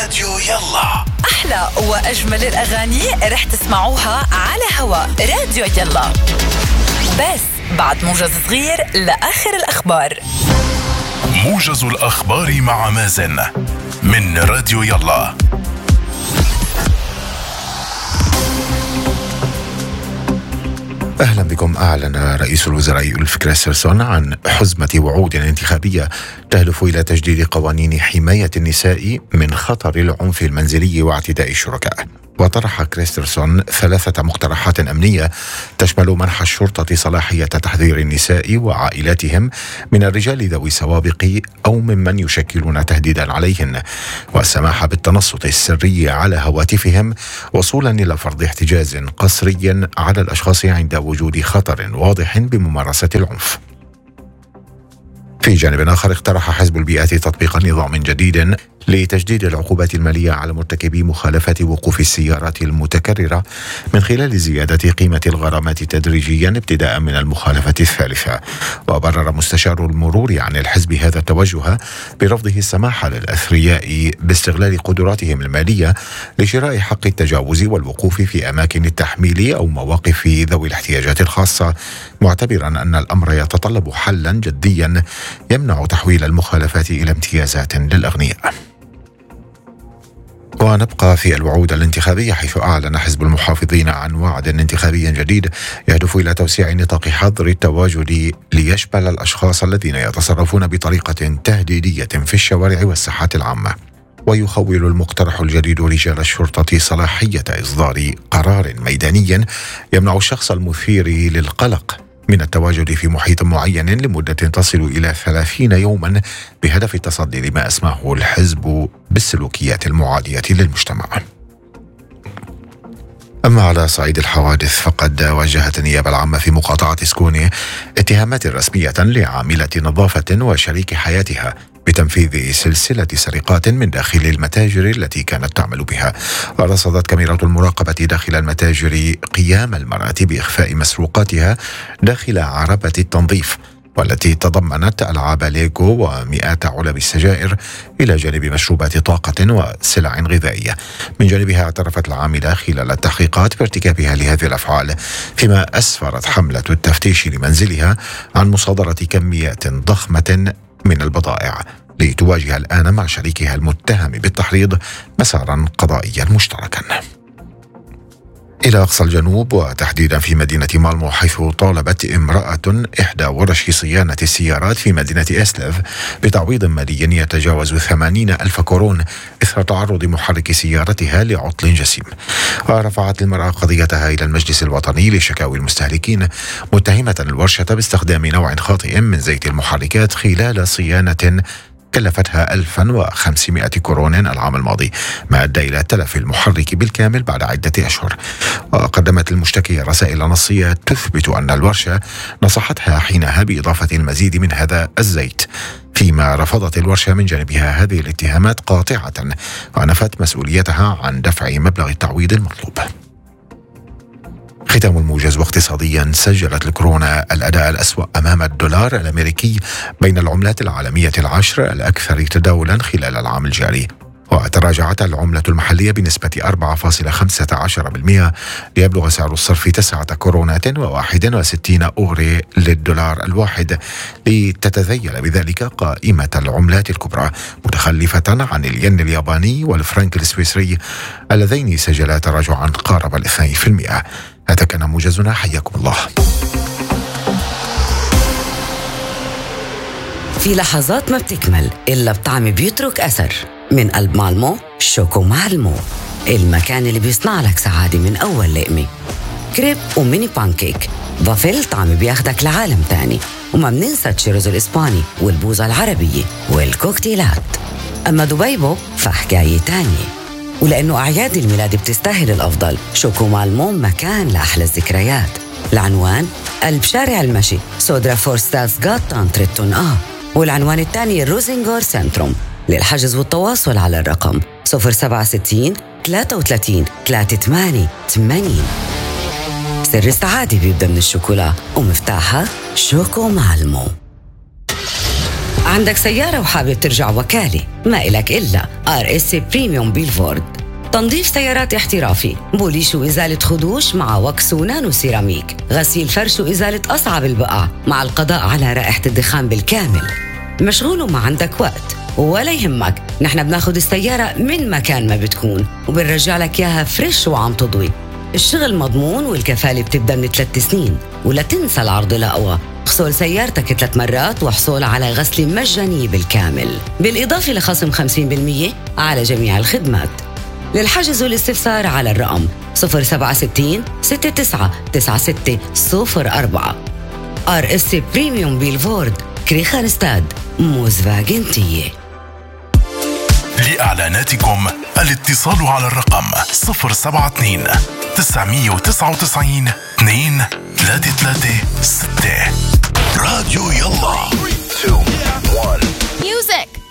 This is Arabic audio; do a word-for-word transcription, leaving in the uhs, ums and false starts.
راديو يلا. أحلى وأجمل الأغاني رح تسمعوها على هوا راديو يلا، بس بعد موجز صغير لآخر الأخبار. موجز الأخبار مع مازن من راديو يلا. أهلا بكم. أعلن رئيس الوزراء أولف كريسترسون عن حزمة وعود انتخابية تهدف إلى تجديد قوانين حماية النساء من خطر العنف المنزلي واعتداء الشركاء. وطرح كريسترسون ثلاثة مقترحات أمنية تشمل منح الشرطة صلاحية تحذير النساء وعائلاتهم من الرجال ذوي السوابق أو ممن يشكلون تهديدا عليهن، والسماح بالتنصت السري على هواتفهم، وصولا إلى فرض احتجاز قسري على الأشخاص عند وجود خطر واضح بممارسة العنف. في جانب آخر، اقترح حزب البيئة تطبيق نظام جديد لتجديد العقوبات المالية على مرتكبي مخالفة وقوف السيارات المتكررة من خلال زيادة قيمة الغرامات تدريجيا ابتداء من المخالفة الثالثة. وبرر مستشار المرور عن الحزب هذا التوجه برفضه السماح للأثرياء باستغلال قدراتهم المالية لشراء حق التجاوز والوقوف في أماكن التحميل أو مواقف ذوي الاحتياجات الخاصة، معتبرا أن الأمر يتطلب حلا جديا يمنع تحويل المخالفات إلى امتيازات للأغنياء. ونبقى في الوعود الانتخابية، حيث أعلن حزب المحافظين عن وعد انتخابي جديد يهدف إلى توسيع نطاق حظر التواجد ليشمل الأشخاص الذين يتصرفون بطريقة تهديدية في الشوارع والساحات العامة. ويخول المقترح الجديد رجال الشرطة صلاحية إصدار قرار ميداني يمنع الشخص المثير للقلق من التواجد في محيط معين لمدة تصل إلى ثلاثين يوما بهدف التصدي لما أسماه الحزب بالسلوكيات المعادية للمجتمع. أما على صعيد الحوادث، فقد وجهت النيابة العامة في مقاطعة سكوني اتهامات رسمية لعاملة نظافة وشريك حياتها بتنفيذ سلسلة سرقات من داخل المتاجر التي كانت تعمل بها. ورصدت كاميرات المراقبة داخل المتاجر قيام المرأة بإخفاء مسروقاتها داخل عربة التنظيف، والتي تضمنت ألعاب ليغو ومئات علب السجائر إلى جانب مشروبات طاقة وسلع غذائية. من جانبها اعترفت العاملة خلال التحقيقات بارتكابها لهذه الأفعال، فيما أسفرت حملة التفتيش لمنزلها عن مصادرة كميات ضخمة من البضائع، لتواجه الآن مع شريكها المتهم بالتحريض مسارا قضائيا مشتركا. إلى أقصى الجنوب، وتحديدا في مدينة مالمو، حيث طالبت امرأة إحدى ورش صيانة السيارات في مدينة إسلف بتعويض مالي يتجاوز ثمانين ألف كورون إثر تعرض محرك سيارتها لعطل جسيم. ورفعت المرأة قضيتها إلى المجلس الوطني لشكاوي المستهلكين، متهمة الورشة باستخدام نوع خاطئ من زيت المحركات خلال صيانة كلفتها ألفا وخمسمائة كورون العام الماضي، ما أدى إلى تلف المحرك بالكامل بعد عدة أشهر. وقدمت المشتكية رسائل نصية تثبت أن الورشة نصحتها حينها بإضافة المزيد من هذا الزيت، فيما رفضت الورشة من جانبها هذه الاتهامات قاطعة، ونفت مسؤوليتها عن دفع مبلغ التعويض المطلوب. ختام الموجز. واقتصاديا، سجلت الكورونا الأداء الأسوأ أمام الدولار الأمريكي بين العملات العالمية العشر الأكثر تداولا خلال العام الجاري. وتراجعت العملة المحلية بنسبة أربعة فاصلة خمسة عشر بالمئة ليبلغ سعر الصرف تسعة كورونات وواحد وستين أوري للدولار الواحد، لتتذيل بذلك قائمة العملات الكبرى، متخلفة عن الين الياباني والفرنك السويسري اللذين سجلا تراجعا قارب الاثنين في المئة. هذا كان موجزنا، حياكم الله. في لحظات ما بتكمل إلا بطعم بيترك أثر. من قلب مالمو، شوكو مالمو، المكان اللي بيصنع لك سعادة من أول لقمة. كريب وميني بانكيك، ضفل طعم بياخدك لعالم تاني. وما بننسى التشيرز الإسباني والبوزة العربية والكوكتيلات. أما دبيبو فحكاية تانية. ولأنه أعياد الميلاد بتستاهل الأفضل، شوكو مالمو مكان لأحلى الذكريات. العنوان قلب شارع المشي، سودرا فورستاس غاتان تريتون آه والعنوان الثاني روزينغور سنتروم. للحجز والتواصل على الرقم صفر سبعة ستين ثلاثة وثلاثين ثلاثة ثمانية ثمانين. سر السعادة بيبدأ من الشوكولا، ومفتاحها شوكو مالمو. عندك سيارة وحابب ترجع وكالة، ما إلك إلا آر إس بريميوم بيلفورد. تنظيف سيارات احترافي، بوليش وإزالة خدوش مع وكس ونانو سيراميك، غسيل فرش وإزالة أصعب البقع مع القضاء على رائحة الدخان بالكامل. مشغول وما عندك وقت ولا يهمك، نحن بناخد السيارة من مكان ما بتكون وبنرجع لك إياها فريش وعم تضوي. الشغل مضمون والكفالة بتبدأ من ثلاث سنين، ولا تنسى العرض الأقوى، اغسل سيارتك ثلاث مرات واحصل على غسل مجاني بالكامل، بالإضافة لخصم خمسين بالمية على جميع الخدمات. للحجز والاستفسار على الرقم صفر سبعة ستين ستة تسعة تسعة ستة صفر أربعة. آر إس بريميوم بيلفورد، كريخانستاد، موزفاجن تيه. لإعلاناتكم الاتصال على الرقم صفر سبعة اثنين تسعمية وتسعة وتسعين اثنين ثلاثة ثلاثة ستة. راديو يلا. Music.